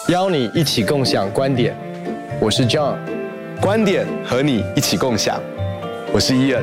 邀你一起共享观点，我是 John， 观点和你一起共享，我是Ian。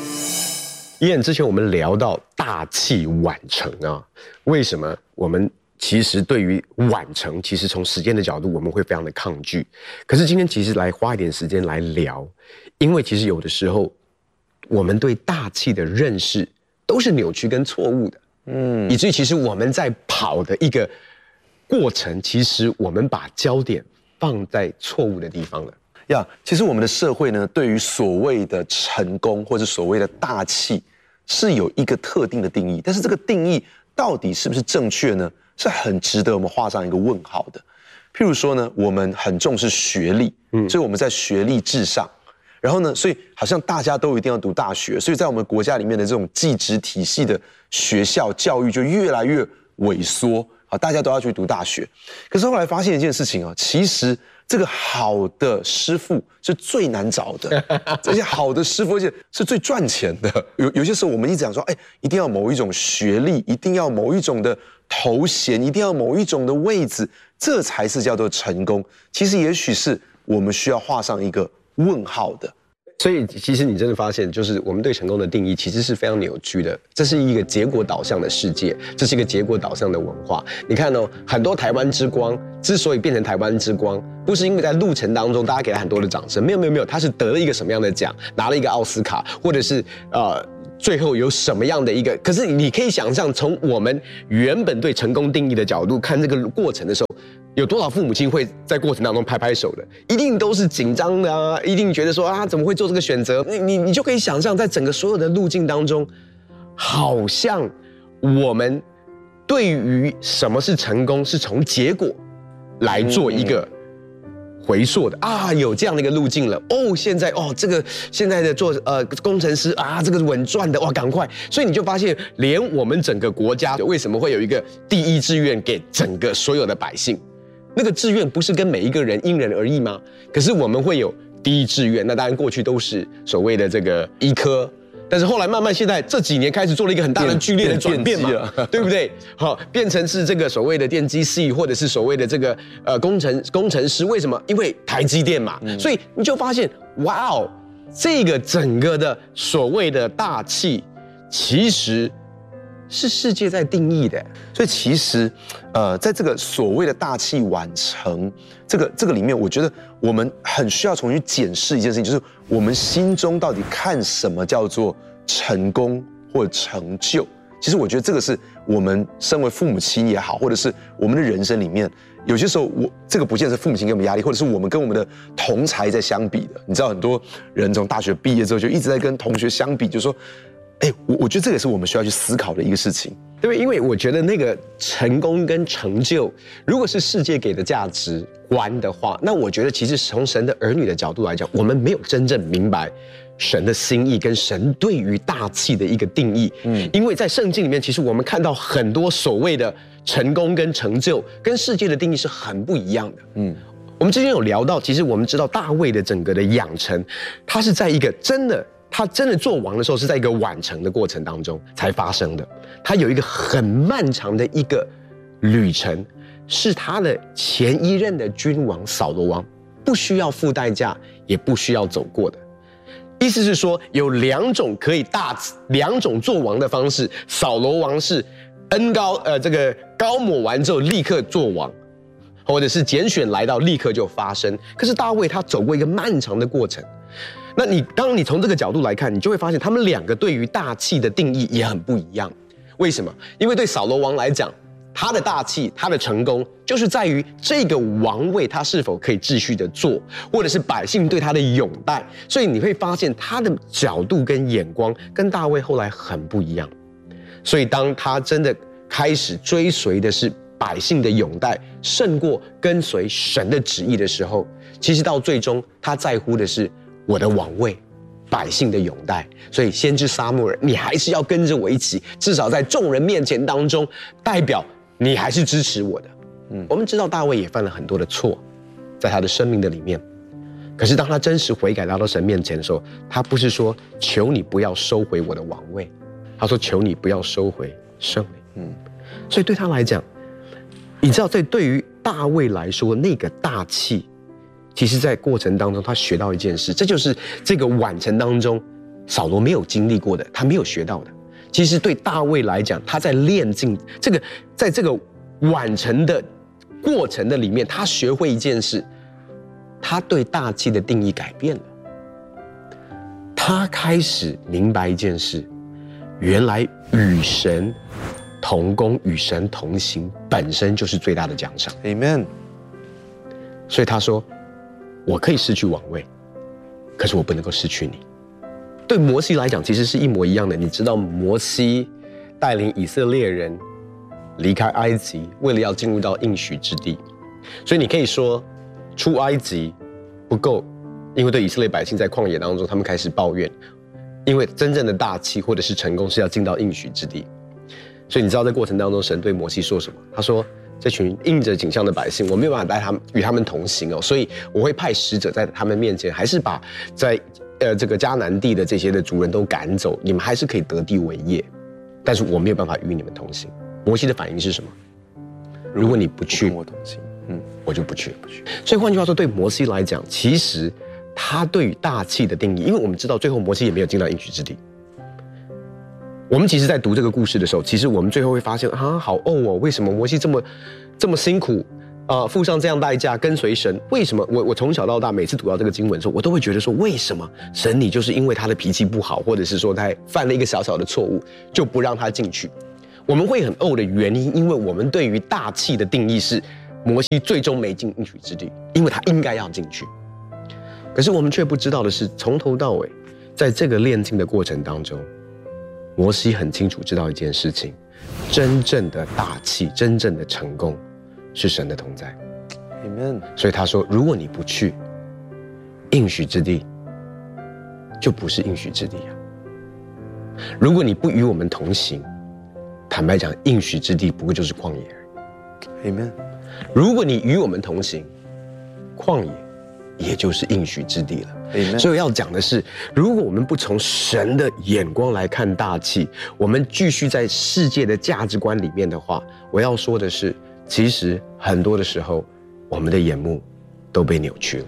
Ian， 之前我们聊到大器晚成啊，为什么我们其实对于晚成，其实从时间的角度我们会非常的抗拒。可是今天其实来花一点时间来聊，因为其实有的时候我们对大器的认识都是扭曲跟错误的，以至于其实我们在跑的一个过程，其实我们把焦点放在错误的地方了。 其实我们的社会呢，对于所谓的成功或者所谓的大器，是有一个特定的定义，但是这个定义到底是不是正确呢？是很值得我们画上一个问号的。譬如说呢，我们很重视学历，所以我们在学历至上，然后呢，所以好像大家都一定要读大学，所以在我们国家里面的这种技职体系的学校教育就越来越萎缩啊，大家都要去读大学。可是后来发现一件事情啊，其实这个好的师傅是最难找的，这些好的师傅而且是最赚钱的。有些时候我们一直讲说，一定要某一种学历，一定要某一种的头衔，一定要某一种的位置，这才是叫做成功。其实也许是我们需要画上一个问号的。 所以其实你真的发现，就是我们对成功的定义其实是非常扭曲的。这是一个结果导向的世界，这是一个结果导向的文化。你看哦，很多台湾之光之所以变成台湾之光，不是因为在路程当中大家给他很多的掌声，没有，他是得了一个什么样的奖，拿了一个奥斯卡，或者是最后有什么样的一个。可是你可以想象，从我们原本对成功定义的角度看这个过程的时候，有多少父母亲会在过程当中拍拍手的？一定都是紧张的啊！一定觉得说啊，怎么会做这个选择？你就可以想象，在整个所有的路径当中，好像我们对于什么是成功，是从结果来做一个回溯的啊，有这样的一个路径了哦。现在这个现在的做工程师啊，这个稳赚的哇，赶快！所以你就发现，连我们整个国家为什么会有一个第一志愿给整个所有的百姓？那个志愿不是跟每一个人因人而异吗？可是我们会有第一志愿，那当然过去都是所谓的这个医科，但是后来慢慢现在这几年开始做了一个很大的剧烈的转变嘛，对不对？好，变成是这个所谓的电机系，或者是所谓的这个工程师。为什么？因为台积电嘛，所以你就发现，哇哦，这个整个的所谓的大器，其实是世界在定义的。 所以其实在这个所谓的大器晚成这个里面，我觉得我们很需要重新检视一件事情，就是我们心中到底看什么叫做成功或成就。其实我觉得这个是我们身为父母亲也好，或者是我们的人生里面，有些时候这个不见得是父母亲给我们压力，或者是我们跟我们的同侪在相比的。你知道很多人从大学毕业之后就一直在跟同学相比，就说我觉得这也是我们需要去思考的一个事情， 对不对？因为我觉得那个成功跟成就，如果是世界给的价值观的话，那我觉得其实从神的儿女的角度来讲，我们没有真正明白神的心意跟神对于大器的一个定义。因为在圣经里面，其实我们看到很多所谓的成功跟成就，跟世界的定义是很不一样的。我们之前有聊到，其实我们知道大卫的整个的养成，他是在一个他真的做王的时候，是在一个晚成的过程当中才发生的。他有一个很漫长的一个旅程，是他的前一任的君王扫罗王不需要付代价，也不需要走过的。意思是说，有两种做王的方式。扫罗王是这个高抹完之后立刻做王，或者是拣选来到立刻就发生。可是大卫他走过一个漫长的过程。那当你从这个角度来看，你就会发现他们两个对于大器的定义也很不一样。为什么？因为对扫罗王来讲，他的大器，他的成功，就是在于这个王位他是否可以继续的做，或者是百姓对他的拥戴。所以你会发现他的角度跟眼光跟大卫后来很不一样。所以当他真的开始追随的是百姓的拥戴，胜过跟随神的旨意的时候，其实到最终他在乎的是我的王位，百姓的拥戴。所以先知撒母耳，你还是要跟着我一起，至少在众人面前当中，代表你还是支持我的。我们知道大卫也犯了很多的错，在他的生命的里面。可是当他真实悔改来到神面前的时候，他不是说求你不要收回我的王位，他说求你不要收回圣灵。所以对他来讲，你知道，对于大卫来说，那个大气，其实在过程当中他学到一件事，这就是这个晚程当中扫罗没有经历过的，他没有学到的。其实对大卫来讲，他在练尽这个，在这个晚程的过程的里面，他学会一件事，他对大气的定义改变了。他开始明白一件事，原来与神同工、与神同行本身就是最大的奖赏。 Amen。 所以他说，我可以失去王位，可是我不能够失去你。对摩西来讲其实是一模一样的。你知道摩西带领以色列人离开埃及，为了要进入到应许之地，所以你可以说出埃及不够，因为对以色列百姓在旷野当中他们开始抱怨，因为真正的大器或者是成功是要进到应许之地。所以你知道在过程当中神对摩西说什么？他说，这群应着景象的百姓，我没有办法带他们与他们同行哦，所以我会派使者在他们面前，还是把在这个迦南地的这些的族人都赶走，你们还是可以得地为业，但是我没有办法与你们同行。摩西的反应是什么？如果你不去， 跟我同行， 我就不去。所以换句话说，对摩西来讲，其实他对于大气的定义，因为我们知道最后摩西也没有进到应许之地。我们其实在读这个故事的时候，其实我们最后会发现啊，好哦，为什么摩西这么辛苦付上这样代价跟随神？为什么我从小到大每次读到这个经文的时候，我都会觉得说，为什么神你就是因为他的脾气不好，或者是说他犯了一个小小的错误，就不让他进去？我们会很的原因，因为我们对于大气的定义是摩西最终没进应许之地，因为他应该要进去。可是我们却不知道的是，从头到尾，在这个炼境的过程当中，摩西很清楚知道一件事情，真正的大气，真正的成功是神的同在。 Amen。 所以他说，如果你不去应许之地，就不是应许之地啊。如果你不与我们同行，坦白讲，应许之地不过就是旷野而已。 Amen。 如果你与我们同行，旷野也就是应许之地了。 Amen。 所以要讲的是，如果我们不从神的眼光来看大气，我们继续在世界的价值观里面的话，我要说的是，其实很多的时候，我们的眼目都被扭曲了。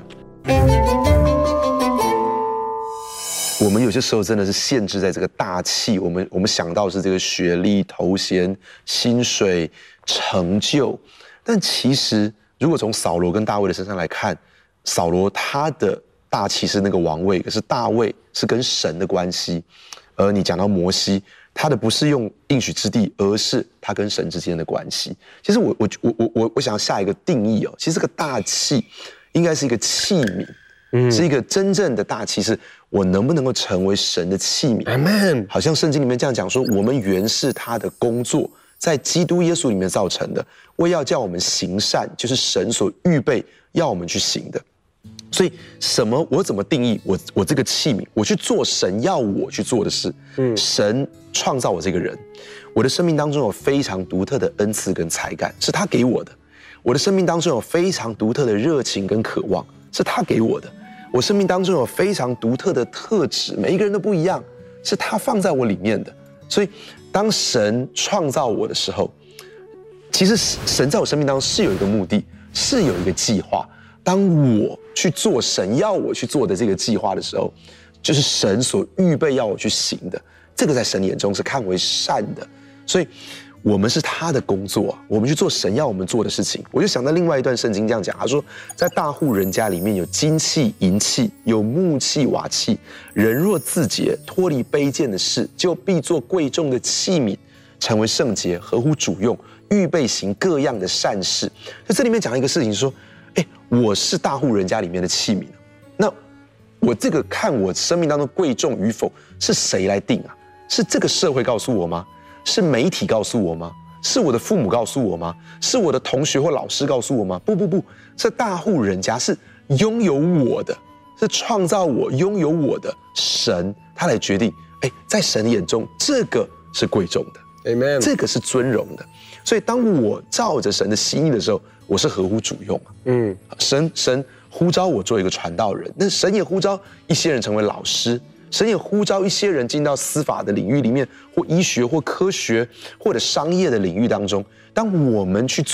我们有些时候真的是限制在这个大气，我们想到是这个学历、头衔、薪水、成就，但其实如果从扫罗跟大卫的身上来看，扫罗他的大气是那个王位，可是大卫是跟神的关系，而你讲到摩西，他的不是用应许之地，而是他跟神之间的关系。其实我想要下一个定义哦，其实这个大气应该是一个器皿，是一个真正的大气，是我能不能够成为神的器皿。 Amen。 好像圣经里面这样讲说，我们原是他的工作，在基督耶稣里面造成的，为要叫我们行善，就是神所预备要我们去行的。所以我怎么定义我这个器皿？我去做神要我去做的事。神创造我这个人，我的生命当中有非常独特的恩赐跟才干，是他给我的。我的生命当中有非常独特的热情跟渴望，是他给我的。我生命当中有非常独特的特质，每一个人都不一样，是他放在我里面的。所以当神创造我的时候，其实神在我生命当中是有一个目的，是有一个计划。当我去做神要我去做的这个计划的时候，就是神所预备要我去行的，这个在神眼中是看为善的。所以我们是他的工作，我们去做神要我们做的事情。我就想到另外一段圣经这样讲，他说在大户人家里面有金器银器，有木器瓦器，人若自洁，脱离卑贱的事，就必做贵重的器皿，成为圣洁，合乎主用，预备行各样的善事。所以这里面讲一个事情说，我是大户人家里面的器皿，那我这个看我生命当中贵重与否是谁来定啊？是这个社会告诉我吗？是媒体告诉我吗？是我的父母告诉我吗？是我的同学或老师告诉我吗？不，是大户人家，是拥有我的，是创造我、拥有我的神，他来决定。在神的眼中，这个是贵重的 Amen。 这个是尊荣的。所以当我照着神的心意的时候，我是合乎主用。神呼召我做一个传道人，那神也呼召一些人成为老师，神也呼召一些人进到司法的领域里面，或医学或科学或者商业的领域当中。当我们去做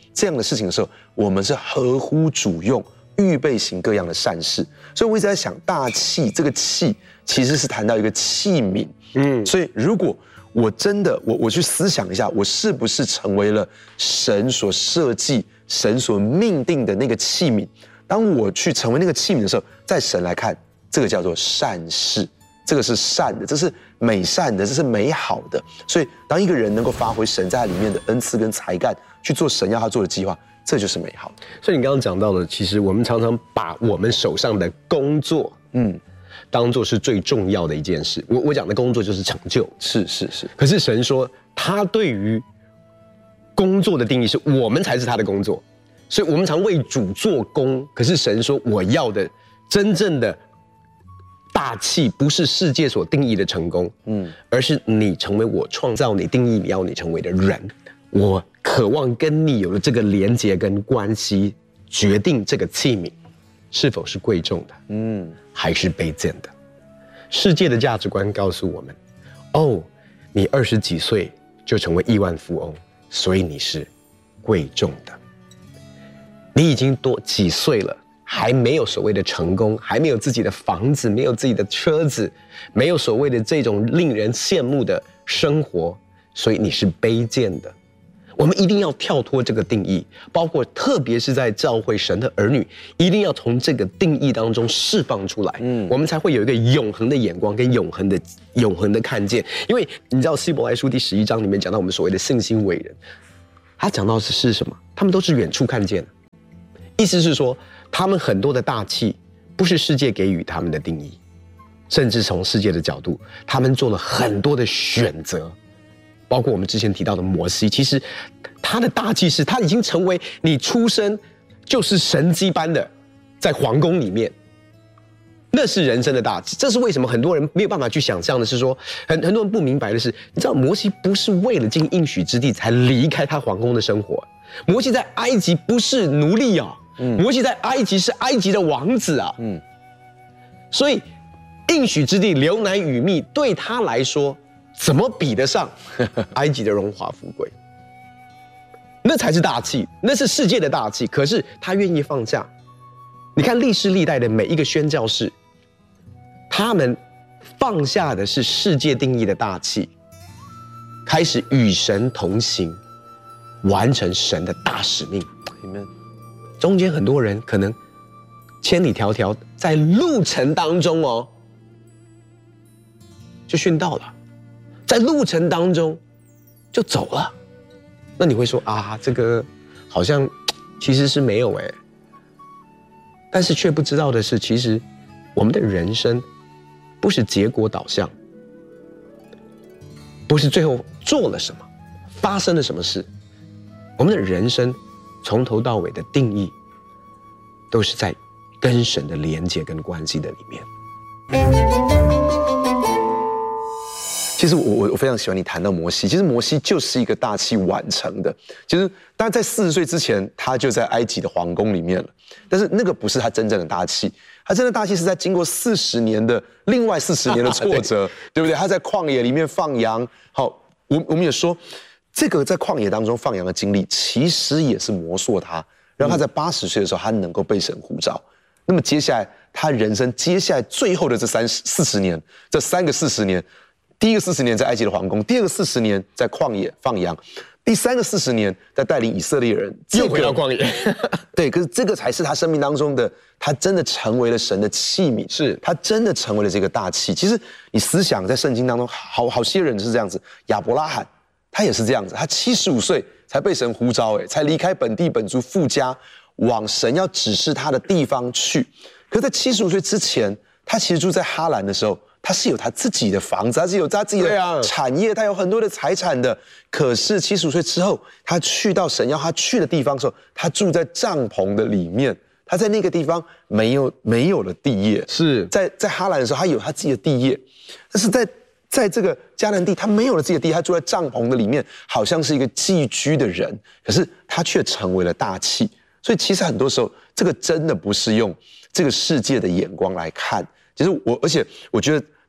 这样的事情的时候，我们是合乎主用，预备行各样的善事。所以我一直在想，大器这个器其实是谈到一个器皿。所以如果我真的我去思想一下，我是不是成为了神所设计、神所命定的那个器皿？当我去成为那个器皿的时候，在神来看，这个叫做善事，这个是善的，这是美善的，这是美好的。所以，当一个人能够发挥神在里面的恩赐跟才干，去做神要他做的计划，这就是美好。 所以你刚刚讲到的，其实我们常常把我们手上的工作，当做是最重要的一件事。我讲的工作就是成就， 是。 可是神说，他对于工作的定义是我们才是他的工作，所以我们常为主做工。可是神说，我要的真正的大器不是世界所定义的成功，而是你成为我创造你、定义你要你成为的人。我渴望跟你有了这个连结跟关系，决定这个器皿是否是贵重的，还是卑贱的。世界的价值观告诉我们，你20几岁就成为亿万富翁，所以你是贵重的。你已经多几岁了，还没有所谓的成功，还没有自己的房子，没有自己的车子，没有所谓的这种令人羡慕的生活，所以你是卑贱的。我们一定要跳脱这个定义，包括特别是在教会神的儿女，一定要从这个定义当中释放出来，我们才会有一个永恒的眼光跟永恒的看见。因为你知道希伯来书第11章里面讲到我们所谓的信心伟人，他讲到的是什么？他们都是远处看见的，意思是说，他们很多的大器不是世界给予他们的定义，甚至从世界的角度，他们做了很多的选择。包括我们之前提到的摩西，其实他的大器是他已经成为你出生就是神迹般的在皇宫里面，那是人生的大器。这是为什么很多人没有办法去想象的是说，很多人不明白的是，你知道摩西不是为了进应许之地才离开他皇宫的生活，摩西在埃及不是奴隶啊，摩西在埃及是埃及的王子啊，所以应许之地流奶与蜜对他来说，怎么比得上埃及的荣华富贵？那才是大器，那是世界的大器。可是他愿意放下。你看历世历代的每一个宣教士，他们放下的是世界定义的大器，开始与神同行，完成神的大使命。中间很多人可能千里迢迢，在路程当中就殉道了。在路程当中就走了，那你会说这个好像其实是没有但是却不知道的是，其实我们的人生不是结果导向，不是最后做了什么，发生了什么事，我们的人生从头到尾的定义，都是在跟神的连结跟关系的里面。 其实我非常喜欢你谈到摩西，其实摩西就是一个大器晚成的。其实当然在40岁之前，他就在埃及的皇宫里面了，但是那个不是他真正的大器，他真的大器是在经过40年的另外40年的挫折，对不对？他在旷野里面放羊。好，我们也说，这个在旷野当中放羊的经历，其实也是磨塑他，让他在80岁的时候，他能够被神呼召。那么接下来他人生接下来最后的这40年，这3个40年。第一个40年在埃及的皇宫，第二个40年在旷野放羊，第3个40年在带领以色列人又回到旷野。 对，可是这个才是他生命当中的，他真的成为了神的器皿， 是他真的成为了这个大器。其实你思想在圣经当中，好些人是这样子，亚伯拉罕他也是这样子，他75岁才被神呼召，才离开本地本族父家，往神要指示他的地方去。可是在75岁之前，他其实住在哈兰的时候，他是有他自己的房子，他是有他自己的产业，他有很多的财产的。可是75岁之后，他去到神要他去的地方的时候，他住在帐篷的里面，他在那个地方没有了地业。 是在哈兰的时候，他有他自己的地业，但是在这个迦南地，他没有了自己的地，他住在帐篷的里面，好像是一个寄居的人，可是他却成为了大器。所以其实很多时候，这个真的不是用这个世界的眼光来看。其实而且我觉得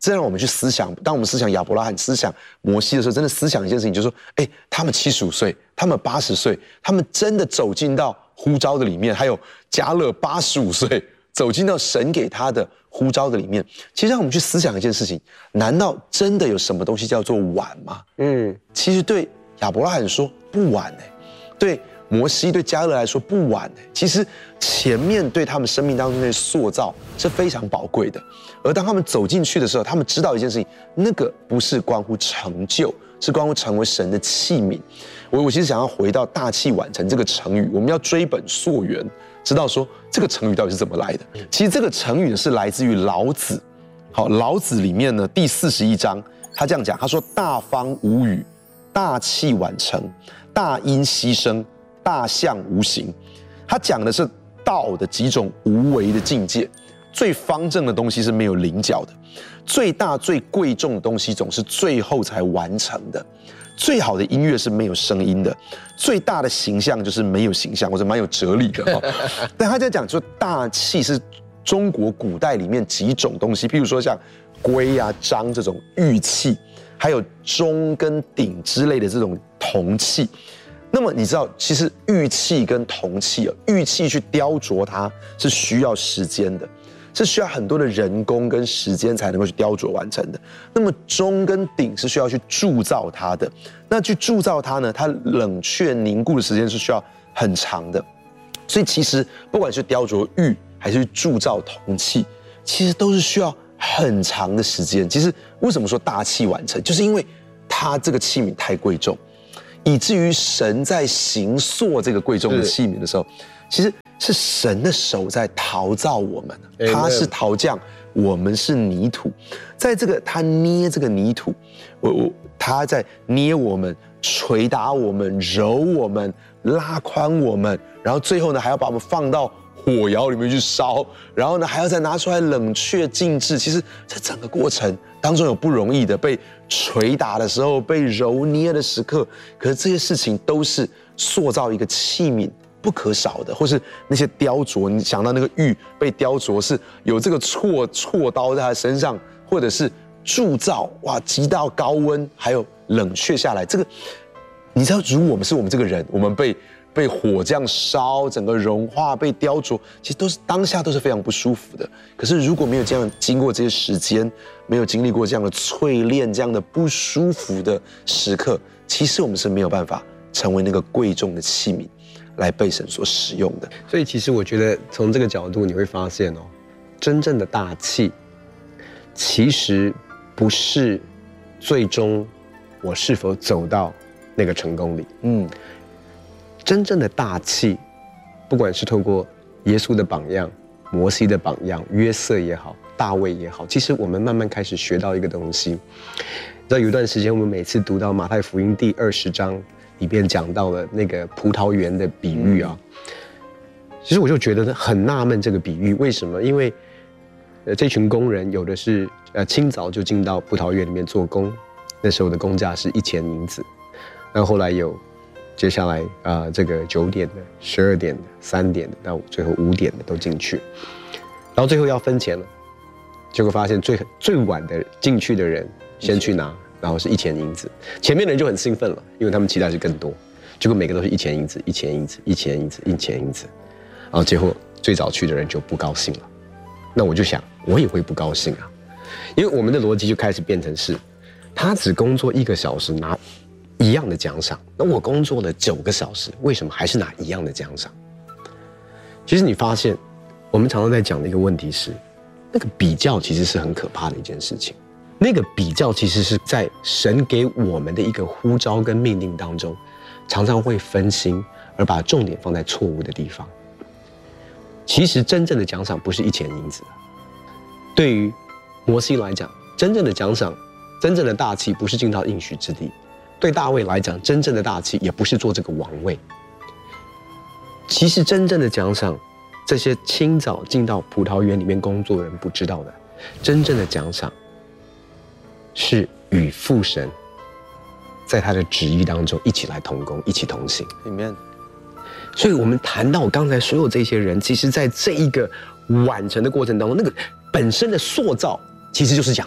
这让我们去思想，当我们思想亚伯拉罕、思想摩西的时候，真的思想一件事情，就是说，他们75岁，他们80岁，他们真的走进到呼召的里面，还有迦勒85岁走进到神给他的呼召的里面。其实让我们去思想一件事情，难道真的有什么东西叫做晚吗？其实对亚伯拉罕说不晚对摩西对迦勒来说不晚其实前面对他们生命当中的塑造是非常宝贵的，而当他们走进去的时候，他们知道一件事情，那个不是关乎成就，是关乎成为神的器皿。我其实想要回到大器晚成这个成语，我们要追本溯源，知道说这个成语到底是怎么来的。其实这个成语呢是来自于老子。好，老子里面呢第41章，他这样讲，他说：“大方无语，大器晚成，大音希声，大象无形。”他讲的是道的几种无为的境界。最方正的东西是没有棱角的，最大最贵重的东西总是最后才完成的。最好的音乐是没有声音的，最大的形象就是没有形象，或者蛮有哲理的。但他在讲说，大器是中国古代里面几种东西，譬如说像圭啊、章这种玉器，还有钟跟鼎之类的这种铜器。那么你知道，其实玉器跟铜器玉器去雕琢它是需要时间的，是需要很多的人工跟时间才能够去雕琢完成的。那么钟跟鼎是需要去铸造它的，那去铸造它呢，它冷却凝固的时间是需要很长的。所以其实不管是雕琢玉还是铸造铜器，其实都是需要很长的时间。其实为什么说大器晚成，就是因为它这个器皿太贵重，以至于神在形塑这个贵重的器皿的时候，其实是神的手在陶造我们，他是陶匠，我们是泥土。在这个他捏这个泥土，他在捏我们、捶打我们、揉我们、拉宽我们，然后最后呢还要把我们放到火窑里面去烧，然后呢还要再拿出来冷却静置。其实这整个过程当中有不容易的，被捶打的时候，被揉捏的时刻，可是这些事情都是塑造一个器皿不可少的。或是那些雕琢，你想到那个玉被雕琢是有这个锉刀在他身上，或者是铸造，哇，极到高温还有冷却下来。这个你知道，如果我们是我们这个人，我们被火这样烧，整个融化，被雕琢，其实都是当下都是非常不舒服的。可是如果没有这样经过这些时间，没有经历过这样的淬炼，这样的不舒服的时刻，其实我们是没有办法成为那个贵重的器皿来被神所使用的。 所以其实我觉得从这个角度你会发现真正的大器其实不是最终我是否走到那个成功里。真正的大器，不管是透过耶稣的榜样、摩西的榜样、约瑟也好、大卫也好，其实我们慢慢开始学到一个东西。知道有一段时间，我们每次读到马太福音第20章里边讲到了那个葡萄园的比喻其实我就觉得很纳闷这个比喻为什么？因为这群工人有的是清早就进到葡萄园里面做工，那时候的工价是1000银子，然后后来有接下来这个9点的、12点的、3点的，到最后5点的都进去，然后最后要分钱了，结果发现最晚的进去的人先去拿，然后是1000银子，前面的人就很兴奋了，因为他们期待是更多，结果每个都是1000银子、1000银子、1000银子、1000银子，然后结果最早去的人就不高兴了。那我就想，我也会不高兴啊，因为我们的逻辑就开始变成是，他只工作1个小时拿一样的奖赏，那我工作了9个小时，为什么还是拿一样的奖赏？其实你发现，我们常常在讲的一个问题是，那个比较其实是很可怕的一件事情。那个比较其实是在神给我们的一个呼召跟命令当中，常常会分心，而把重点放在错误的地方。其实真正的奖赏不是1000银子，对于摩西来讲，真正的奖赏，真正的大器不是进到应许之地。对大卫来讲，真正的大器也不是做这个王位。其实真正的奖赏，这些清早进到葡萄园里面工作的人不知道的，真正的奖赏是与父神在他的旨意当中一起来同工，一起同行。 Amen。 所以我们谈到刚才所有这些人，其实在这一个完成的过程当中，那个本身的塑造其实就是奖赏。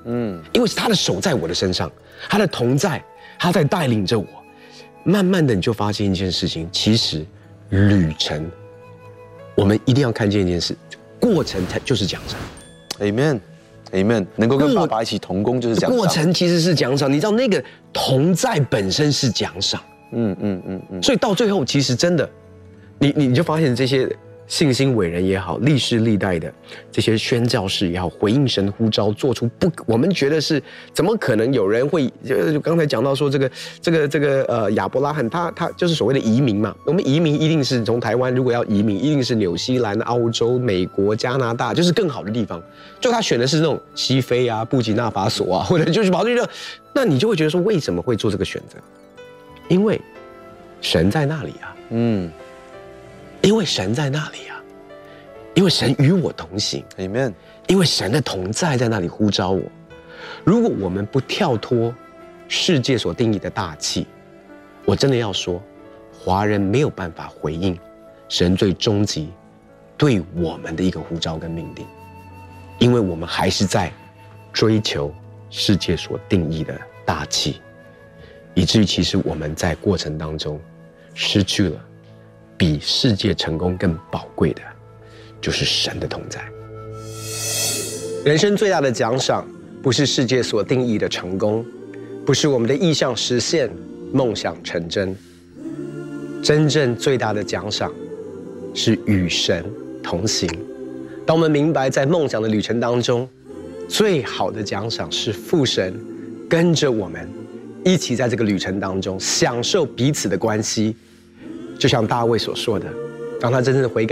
因为是他的手在我的身上，他的同在，他在带领着我。慢慢的，你就发现一件事情，其实旅程，我们一定要看见一件事，过程才就是奖赏。 Amen，能够跟爸爸一起同工就是奖赏。 过程其实是奖赏，你知道那个同在本身是奖赏。所以到最后，其实真的，你就发现这些信心伟人也好，历世历代的这些宣教士也好，回应神呼召，做出我们觉得是怎么可能有人会就刚才讲到说这个亚伯拉罕他就是所谓的移民嘛，我们移民一定是从台湾，如果要移民，一定是纽西兰、澳洲、美国、加拿大，就是更好的地方。就他选的是那种西非啊、布吉纳法索啊，或者就是跑去这，那你就会觉得说为什么会做这个选择？因为神在那里啊，因为神在那里啊，因为神与我同行 ，Amen， 因为神的同在在那里呼召我。如果我们不跳脱世界所定义的大气，我真的要说，华人没有办法回应神最终极对我们的一个呼召跟命令，因为我们还是在追求世界所定义的大气，以至于其实我们在过程当中失去了比世界成功更宝贵的，就是神的同在。人生最大的奖赏，不是世界所定义的成功，不是我们的意向实现、梦想成真。真正最大的奖赏，是与神同行。当我们明白，在梦想的旅程当中，最好的奖赏是父神跟着我们一起在这个旅程当中享受彼此的关系。就像大卫所说的，当他真正的悔改